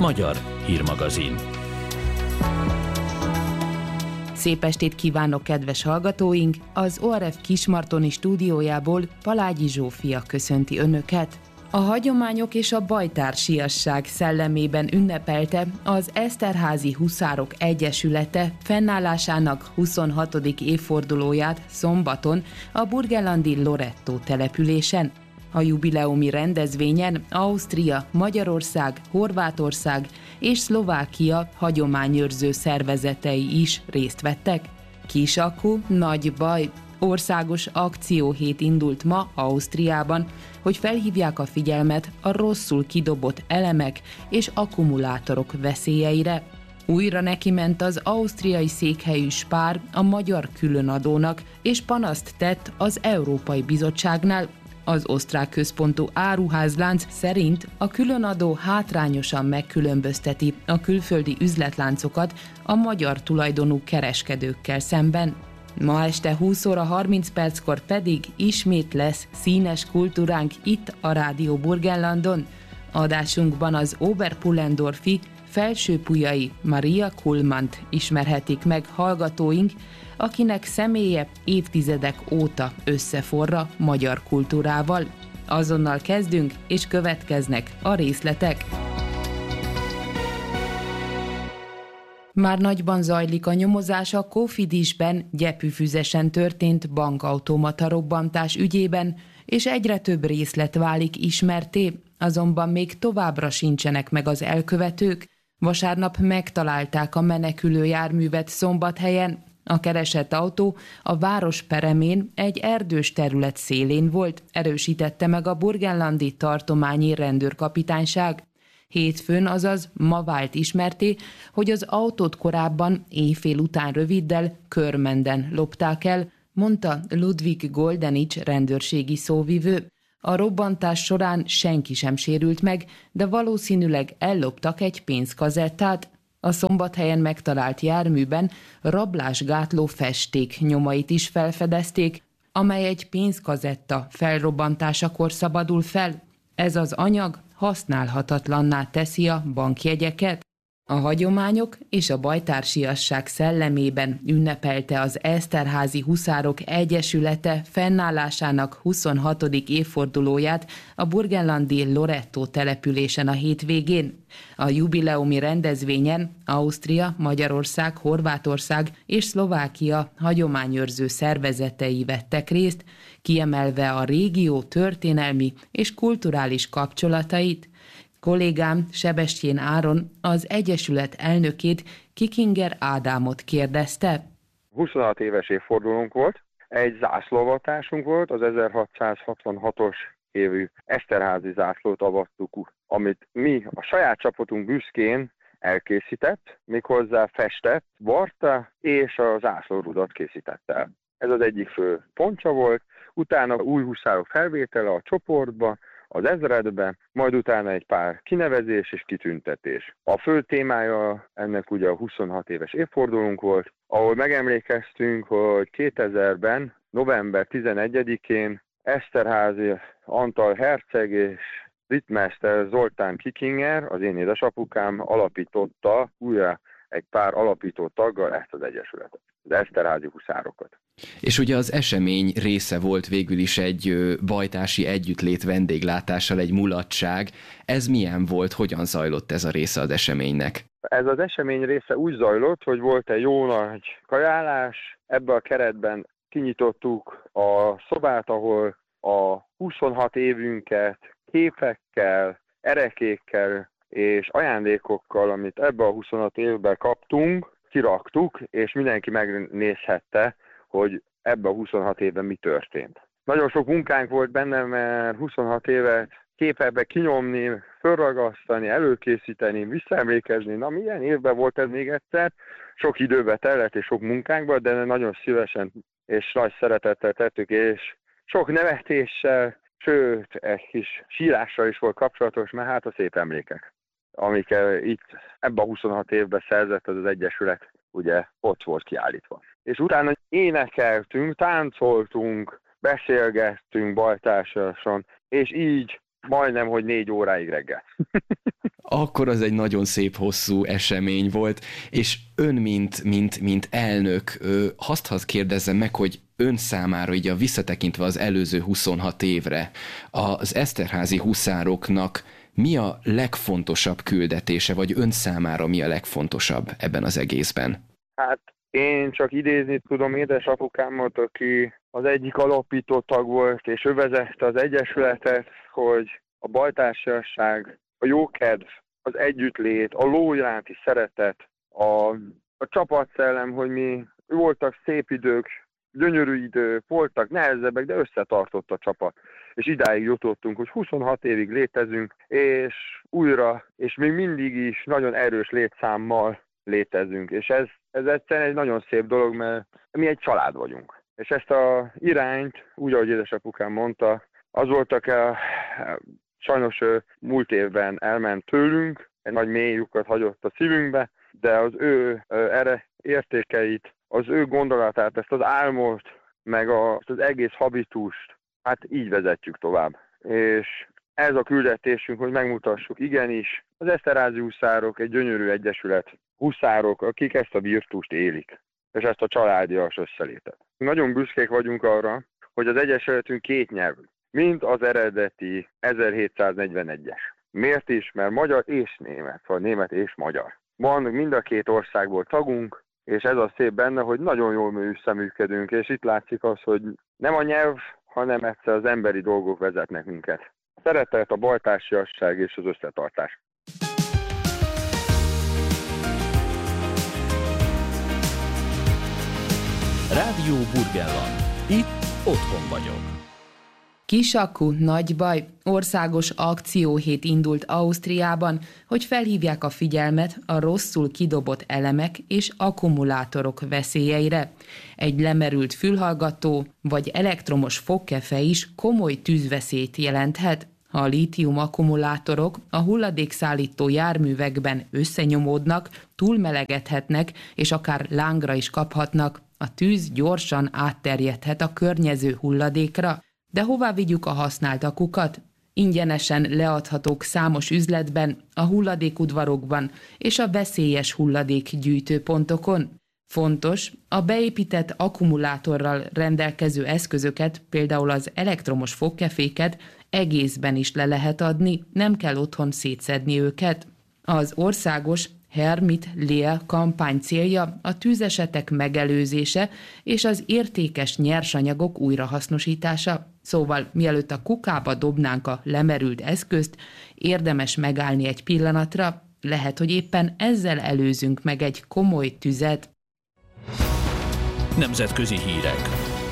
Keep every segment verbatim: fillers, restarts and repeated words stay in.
Magyar hírmagazin. Szép estét kívánok, kedves hallgatóink! Az o er ef Kismartoni stúdiójából Palágyi Zsófia köszönti Önöket. A hagyományok és a bajtársiasság szellemében ünnepelte az Eszterházy Huszárok Egyesülete fennállásának huszonhatodik évfordulóját szombaton a burgenlandi Loretto településen. A jubileumi rendezvényen Ausztria, Magyarország, Horvátország és Szlovákia hagyományőrző szervezetei is részt vettek. Kis akku, nagy baj. Országos akcióhét indult ma Ausztriában, hogy felhívják a figyelmet a rosszul kidobott elemek és akkumulátorok veszélyeire. Újra nekiment az ausztriai székhelyű Spar a magyar különadónak, és panaszt tett az Európai Bizottságnál. Az osztrák központú áruházlánc szerint a különadó hátrányosan megkülönbözteti a külföldi üzletláncokat a magyar tulajdonú kereskedőkkel szemben. Ma este húsz óra harminc perckor pedig ismét lesz színes kultúránk itt a Rádió Burgenlandon. Adásunkban az Oberpullendorfi felsőpujai Maria Kullmannt ismerhetik meg hallgatóink, akinek személye évtizedek óta összeforra magyar kultúrával. Azonnal kezdünk, és következnek a részletek. Már nagyban zajlik a nyomozás a Kófidisben gyepüfüzesen történt bankautomata robbantás ügyében, és egyre több részlet válik ismertté, azonban még továbbra sincsenek meg az elkövetők. Vasárnap megtalálták a menekülő járművet Szombathelyen. A keresett autó a város peremén egy erdős terület szélén volt, erősítette meg a burgenlandi tartományi rendőrkapitányság. Hétfőn, azaz ma vált ismerté, hogy az autót korábban éjfél után röviddel Körmenden lopták el, mondta Ludwig Goldenics rendőrségi szóvivő. A robbantás során senki sem sérült meg, de valószínűleg elloptak egy pénzkazettát. A Szombathelyen megtalált járműben rablásgátló festék nyomait is felfedezték, amely egy pénzkazetta felrobbantásakor szabadul fel. Ez az anyag használhatatlanná teszi a bankjegyeket. A hagyományok és a bajtársiasság szellemében ünnepelte az Eszterházy Huszárok Egyesülete fennállásának huszonhatodik évfordulóját a burgenlandi Loretto településen a hétvégén. A jubileumi rendezvényen Ausztria, Magyarország, Horvátország és Szlovákia hagyományőrző szervezetei vettek részt, kiemelve a régió történelmi és kulturális kapcsolatait. Kollégám Sebestyén Áron az Egyesület elnökét, Kikinger Ádámot kérdezte. huszonhat éves évfordulónk volt, egy zászlóavatásunk volt, az ezerhatszázhatvanhatos évű Eszterházy zászlót avattuk, amit mi, a saját csapatunk büszkén elkészített, méghozzá festett, varta és a zászlórudat készített el. Ez az egyik fő pontja volt, utána új huszárok felvétele a csoportba, az ezredbe, majd utána egy pár kinevezés és kitüntetés. A fő témája ennek ugye a huszonhat éves évfordulónk volt, ahol megemlékeztünk, hogy kétezerben, november tizenegyedikén Eszterházy Antal herceg és ritmester Zoltán Kikinger, az én édesapukám alapította újra egy pár alapító taggal ezt az egyesületet, az Eszterházy Huszárokat. És ugye az esemény része volt végül is egy bajtási együttlét vendéglátással, egy mulatság. Ez milyen volt, hogyan zajlott ez a része az eseménynek? Ez az esemény része úgy zajlott, hogy volt egy jó nagy kajálás, ebben a keretben kinyitottuk a szobát, ahol a huszonhat évünket képekkel, erekékkel és ajándékokkal, amit ebben a huszonhat évben kaptunk, kiraktuk, és mindenki megnézhette, hogy ebben a huszonhat évben mi történt. Nagyon sok munkánk volt benne, mert huszonhat éve képekbe kinyomni, fölragasztani, előkészíteni, visszaemlékezni. Na, milyen évben volt ez még egyszer? Sok időbe tellett és sok munkánkban, de nagyon szívesen és nagy szeretettel tettük, és sok nevetéssel, sőt, egy kis sírással is volt kapcsolatos, mert hát a szép emlékek, amikkel itt ebben a huszonhat évben szerzett az, az egyesület, ugye ott volt kiállítva. És utána énekeltünk, táncoltunk, beszélgettünk bajtársasan, és így majdnem, hogy négy óráig reggel. akkor az egy nagyon szép, hosszú esemény volt, és ön, mint, mint, mint elnök, azt hadd kérdezzem meg, hogy ön számára, így a visszatekintve az előző huszonhat évre, az Eszterházy huszároknak mi a legfontosabb küldetése, vagy ön számára mi a legfontosabb ebben az egészben? Hát én csak idézni tudom édesapukámat, aki az egyik alapító tag volt, és ő vezette az egyesületet, hogy a bajtársiasság, a jókedv, az együttlét, a ló iránti szeretet, a, a csapatszellem, hogy mi voltak szép idők, gyönyörű idők, voltak nehezebbek, de összetartott a csapat. És idáig jutottunk, hogy huszonhat évig létezünk, és újra, és még mindig is nagyon erős létszámmal létezünk. És ez, ez egyszerűen egy nagyon szép dolog, mert mi egy család vagyunk. És ezt a irányt, úgy ahogy édesapukám mondta, az voltak a, sajnos múlt évben elment tőlünk, egy nagy mély lyukat hagyott a szívünkbe, de az ő erre értékeit, az ő gondolatát, ezt az álmot, meg a, az egész habitust, hát így vezetjük tovább. És ez a küldetésünk, hogy megmutassuk, igenis, az Eszterházy huszárok egy gyönyörű egyesület, huszárok, akik ezt a virtust élik, és ezt a családias összelétet. Nagyon büszkék vagyunk arra, hogy az egyesületünk két nyelvű, mint az eredeti ezerhétszáznegyvenegyes. Miért is? Mert magyar és német, vagy német és magyar. Van mind a két országból tagunk, és ez a szép benne, hogy nagyon jól összeműködünk, és itt látszik az, hogy nem a nyelv, hanem egyszer az emberi dolgok vezetnek minket. A szeretet, a bajtársiasság és az összetartás. Rádió Burgenland. Itt otthon vagyok. Kisakku, nagy baj, országos akcióhét indult Ausztriában, hogy felhívják a figyelmet a rosszul kidobott elemek és akkumulátorok veszélyeire. Egy lemerült fülhallgató vagy elektromos fogkefe is komoly tűzveszélyt jelenthet. Ha a lítium akkumulátorok a hulladékszállító járművekben összenyomódnak, túlmelegedhetnek és akár lángra is kaphatnak. A tűz gyorsan átterjedhet a környező hulladékra. De hová vigyük a használt akukat? Ingyenesen leadhatók számos üzletben, a hulladékudvarokban és a veszélyes hulladékgyűjtőpontokon. Fontos, a beépített akkumulátorral rendelkező eszközöket, például az elektromos fogkeféket egészben is le lehet adni, nem kell otthon szétszedni őket. Az országos Hermit Leer kampány célja a tűzesetek megelőzése és az értékes nyersanyagok újrahasznosítása. Szóval mielőtt a kukába dobnánk a lemerült eszközt, érdemes megállni egy pillanatra, lehet, hogy éppen ezzel előzünk meg egy komoly tüzet. Nemzetközi hírek.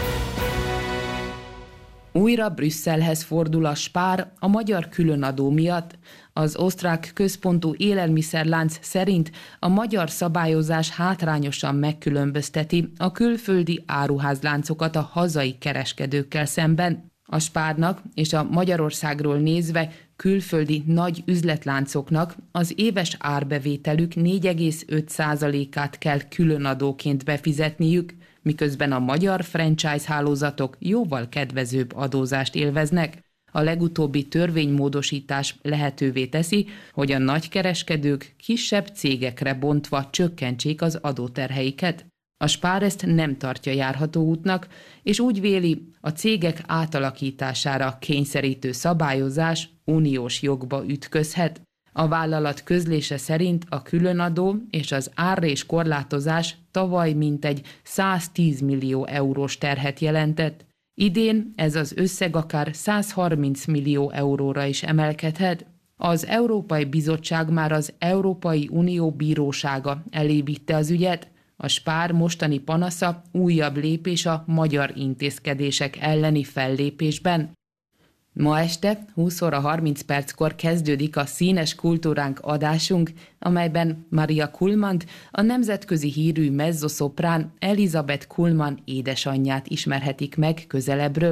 Újra Brüsszelhez fordul a Spar a magyar különadó miatt. Az osztrák központú élelmiszerlánc szerint a magyar szabályozás hátrányosan megkülönbözteti a külföldi áruházláncokat a hazai kereskedőkkel szemben. A Spárnak és a Magyarországról nézve külföldi nagy üzletláncoknak az éves árbevételük négy egész öt százalékát kell különadóként befizetniük, miközben a magyar franchise hálózatok jóval kedvezőbb adózást élveznek. A legutóbbi törvénymódosítás lehetővé teszi, hogy a nagykereskedők kisebb cégekre bontva csökkentsék az adóterheiket. A Spar ezt nem tartja járható útnak, és úgy véli, a cégek átalakítására kényszerítő szabályozás uniós jogba ütközhet. A vállalat közlése szerint a különadó és az árrés korlátozás tavaly mintegy száztíz millió eurós terhet jelentett. Idén ez az összeg akár százharminc millió euróra is emelkedhet. Az Európai Bizottság már az Európai Unió bírósága elé vitte az ügyet. A Spar mostani panasza újabb lépés a magyar intézkedések elleni fellépésben. Ma este húsz óra harminc perckor kezdődik a Színes kultúránk adásunk, amelyben Maria Kullmann, a nemzetközi hírű mezzoszoprán Elizabeth Kullmann édesanyját ismerhetik meg közelebbről.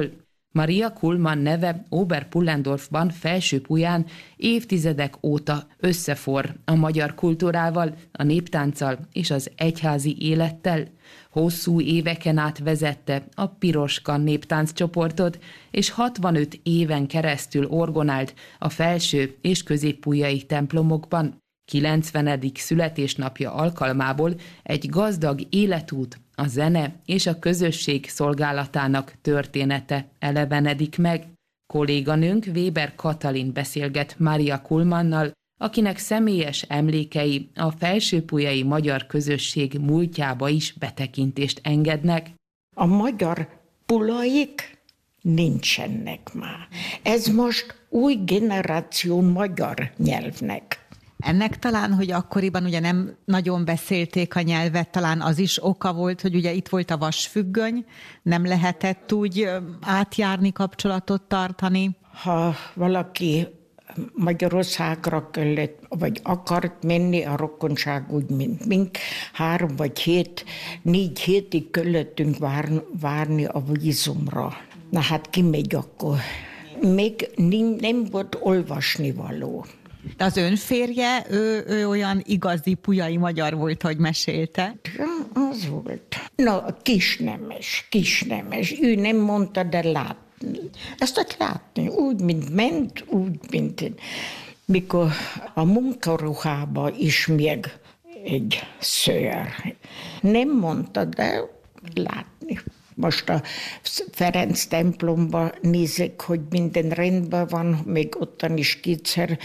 Maria Kuhlmann neve Oberpullendorfban, Felső-Puján évtizedek óta összeforr a magyar kultúrával, a néptánccal és az egyházi élettel. Hosszú éveken át vezette a Piroska néptánccsoportot, és hatvanöt éven keresztül orgonált a felső- és középpujai templomokban. kilencvenedik születésnapja alkalmából egy gazdag életút, a zene és a közösség szolgálatának története elevenedik meg. Kolléganőnk Weber Katalin beszélget Maria Kuhlmannnal, akinek személyes emlékei a felsőpujai magyar közösség múltjába is betekintést engednek. A magyar pulaik nincsenek már. Ez most új generáció magyar nyelvnek. Ennek talán, hogy akkoriban ugye nem nagyon beszélték a nyelvet, talán az is oka volt, hogy ugye itt volt a vasfüggöny, nem lehetett úgy átjárni, kapcsolatot tartani. Ha valaki Magyarországra kellett, vagy akart menni a rokonság úgy, mint mink, három vagy hét, négy hétig kellettünk várni, várni a vízumra. Na hát kimegy akkor. Még nem volt olvasnivaló. De az ön férje, ő, ő olyan igazi pujai magyar volt, hogy mesélte? Ja, az volt. Na, kisnemes, kisnemes. Ő nem mondta, de látni. Ezt ott látni. Úgy, mint ment, úgy, mint én. Mikor a munkaruhába is még egy szőr. Nem mondta, de látni. Most a Ferenc templomba nézik, hogy minden rendben van, még ottan is kétszer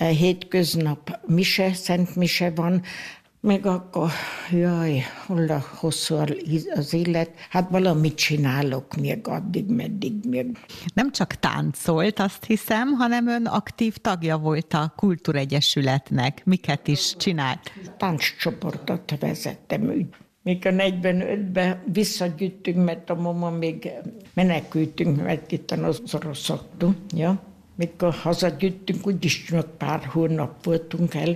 hétköznap mise, szent mise van, meg akkor, jaj, hol a hosszú az élet, hát valamit csinálok még addig, meddig még. Nem csak táncolt, azt hiszem, hanem ön aktív tagja volt a Kultúregyesületnek. Miket is csinált? Tánccsoportot vezettem úgy. Még a negyvenötben visszagyűjtünk, mert a mama még menekültünk, mert itt az oroszoktunk. Ja? Mikor hazagyűjtünk, úgyis csak pár hónap voltunk el.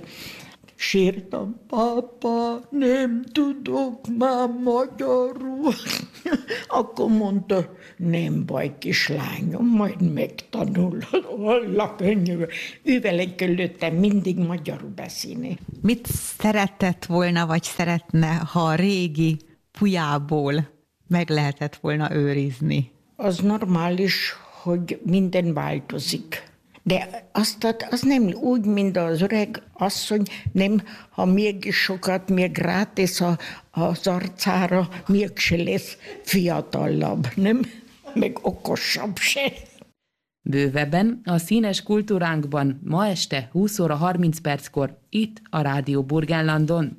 Sírtam, papa, nem tudok már magyarul. Akkor mondta, nem baj, kislányom, majd megtanulod. Hallak, könnyű. Ővel kellett mindig magyarul beszélni. Mit szeretett volna, vagy szeretne, ha a régi pujából meg lehetett volna őrizni? Az normális, hogy minden változik. De azt, az nem úgy, mint az öreg asszony, nem, ha mégis sokat még rátesz a, az arcára, mégse lesz fiatalabb, nem? Meg okosabb se. Bővebben a színes kultúránkban ma este húsz óra harminc perckor itt a Rádió Burgenlandon.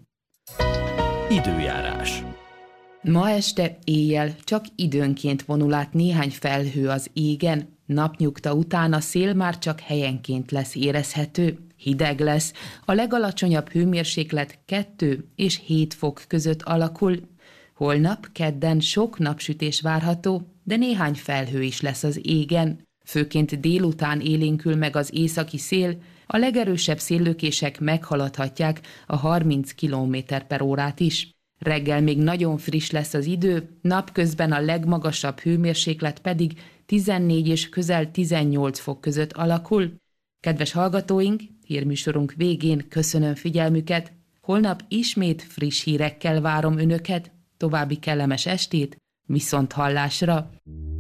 Időjárás. Ma este éjjel csak időnként vonul át néhány felhő az égen, napnyugta után a szél már csak helyenként lesz érezhető, hideg lesz, a legalacsonyabb hőmérséklet kettő és hét fok között alakul. Holnap, kedden sok napsütés várható, de néhány felhő is lesz az égen. Főként délután élénkül meg az északi szél, a legerősebb széllökések meghaladhatják a harminc kilométer per órát is. Reggel még nagyon friss lesz az idő, napközben a legmagasabb hőmérséklet pedig tizennégy és közel tizennyolc fok között alakul. Kedves hallgatóink, hírműsorunk végén köszönöm figyelmüket. Holnap ismét friss hírekkel várom önöket. További kellemes estét, viszont hallásra!